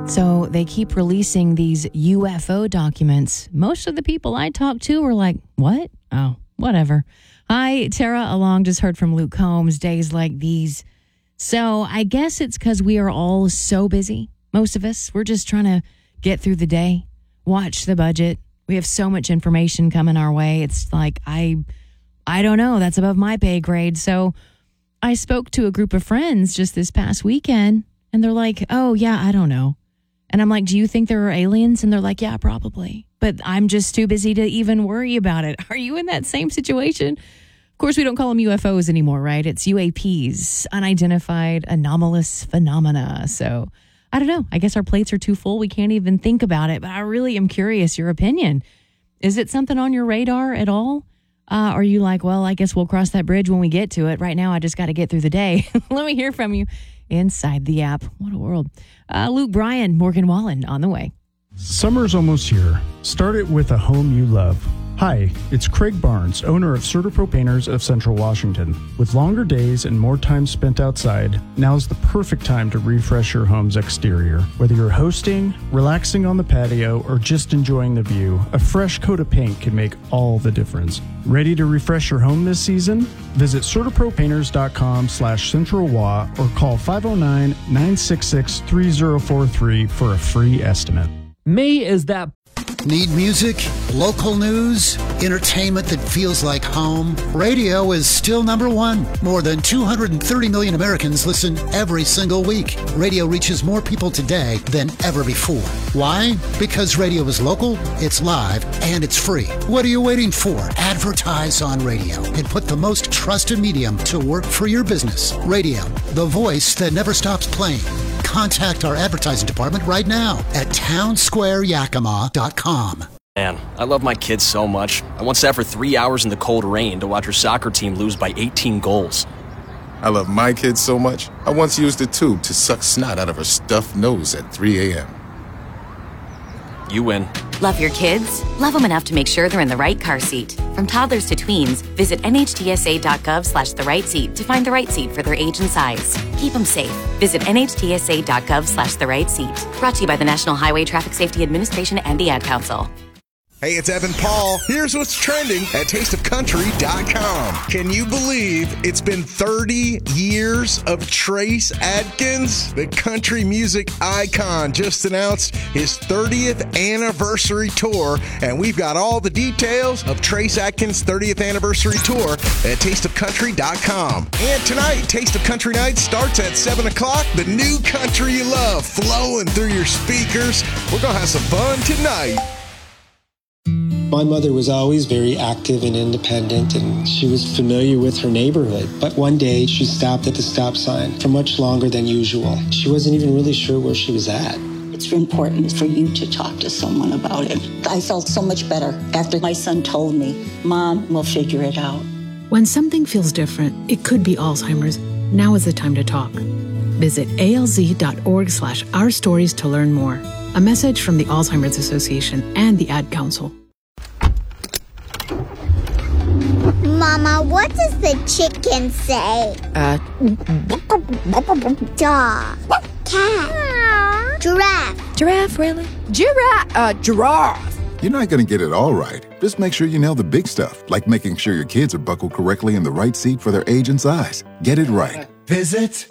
So they keep releasing these UFO documents. Most of the people I talked to were like, what? Oh, whatever. Hi, Tara Along. Just heard from Luke Combs. Days like these. So I guess it's because we are all so busy. Most of us, we're just trying to get through the day, watch the budget. We have so much information coming our way. It's like, I don't know. That's above my pay grade. So I spoke to a group of friends just this past weekend, and they're like, oh, yeah, I don't know. And I'm like, do you think there are aliens? And they're like, yeah, probably. But I'm just too busy to even worry about it. Are you in that same situation? Of course, we don't call them UFOs anymore, right? It's UAPs, unidentified anomalous phenomena. So I don't know. I guess our plates are too full. We can't even think about it. But I really am curious your opinion. Is it something on your radar at all? Are you like, well, I guess we'll cross that bridge when we get to it. Right now, I just got to get through the day. Let me hear from you inside the app. What a world. Luke Bryan, Morgan Wallen on the way. Summer's almost here. Start it with a home you love. Hi, it's Craig Barnes, owner of CertaPro Painters of Central Washington. With longer days and more time spent outside, now's the perfect time to refresh your home's exterior. Whether you're hosting, relaxing on the patio, or just enjoying the view, a fresh coat of paint can make all the difference. Ready to refresh your home this season? Visit CertaProPainters.com/CentralWA or call 509-966-3043 for a free estimate. May is that. Need music, local news, entertainment that feels like home? Radio is still number one. More than 230 million Americans listen every single week. Radio reaches more people today than ever before. Why? Because radio is local, it's live, and it's free. What are you waiting for? Advertise on radio and put the most trusted medium to work for your business. Radio, the voice that never stops playing. Contact our advertising department right now at townsquareyakima.com. Man, I love my kids so much. I once sat for 3 hours in the cold rain to watch her soccer team lose by 18 goals. I love my kids so much, I once used a tube to suck snot out of her stuffed nose at 3 a.m. You win. Love your kids? Love them enough to make sure they're in the right car seat. From toddlers to tweens, visit nhtsa.gov/the-right-seat to find the right seat for their age and size. Keep them safe. Visit nhtsa.gov/the-right-seat. Brought to you by the National Highway Traffic Safety Administration and the Ad Council. Hey, it's Evan Paul. Here's what's trending at tasteofcountry.com. Can you believe it's been 30 years of Trace Adkins? The country music icon just announced his 30th anniversary tour, and we've got all the details of Trace Adkins' 30th anniversary tour at tasteofcountry.com. And tonight, Taste of Country Night starts at 7 o'clock. The new country you love flowing through your speakers. We're going to have some fun tonight. My mother was always very active and independent, and she was familiar with her neighborhood. But one day, she stopped at the stop sign for much longer than usual. She wasn't even really sure where she was at. It's important for you to talk to someone about it. I felt so much better after my son told me, Mom, we'll figure it out. When something feels different, it could be Alzheimer's. Now is the time to talk. Visit alz.org/ourstories to learn more. A message from the Alzheimer's Association and the Ad Council. Mama, what does the chicken say? Dog. Cat. Giraffe. Giraffe, really? Giraffe. You're not going to get it all right. Just make sure you nail the big stuff, like making sure your kids are buckled correctly in the right seat for their age and size. Get it right. Visit